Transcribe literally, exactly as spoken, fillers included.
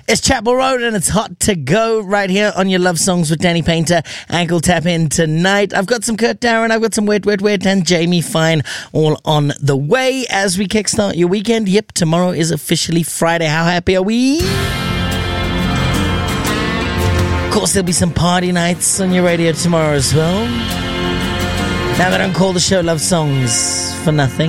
It's Chapel Road and it's hot to go right here on your Love Songs with Danny Painter. Ankle tap in tonight. I've got some Kurt Darren, I've got some Wet Wet Wet and Jamie Fine all on the way as we kickstart your weekend. Yep, tomorrow is officially Friday. How happy are we? Of course, there'll be some party nights on your radio tomorrow as well. Now, they don't call the show Love Songs for nothing.